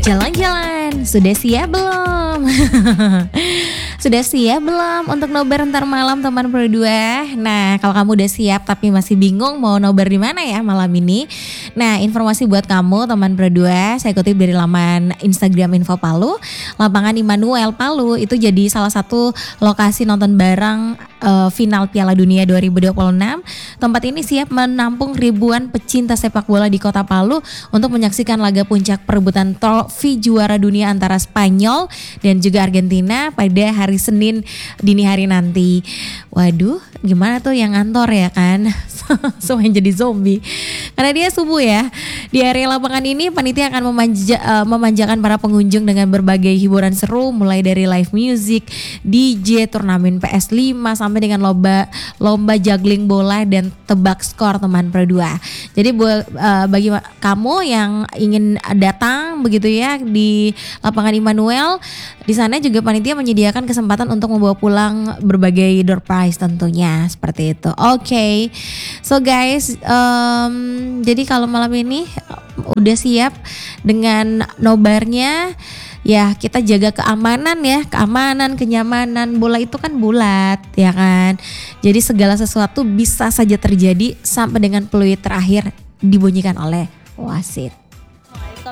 Jalan-jalan, sudah siap belum? Sudah siap belum untuk nobar ntar malam teman berdua? Nah, kalau kamu udah siap tapi masih bingung mau nobar di mana ya malam ini? Nah, informasi buat kamu teman berdua, saya kutip dari laman Instagram Info Palu, lapangan Immanuel Palu itu jadi salah satu lokasi nonton bareng final Piala Dunia 2026. Tempat ini siap menampung ribuan pecinta sepak bola di Kota Palu untuk menyaksikan laga puncak perebutan trofi juara dunia antara Spanyol dan juga Argentina pada hari Senin dini hari nanti. Waduh, gimana tuh yang ngantor ya kan? Semuanya jadi zombie. Karena dia subuh ya. Di area lapangan ini panitia akan memanjakan para pengunjung dengan berbagai hiburan seru mulai dari live music, DJ, turnamen PS5 sampai dengan lomba juggling bola dan tebak skor teman berdua. Jadi bagi kamu yang ingin datang begitu ya di lapangan Immanuel, di sana juga panitia menyediakan kesempatan untuk membawa pulang berbagai door prize tentunya seperti itu. Oke. So guys, jadi kalau malam ini udah siap dengan nobarnya, ya kita jaga keamanan ya, kenyamanan. Bola itu kan bulat ya kan. Jadi segala sesuatu bisa saja terjadi sampai dengan peluit terakhir dibunyikan oleh wasit.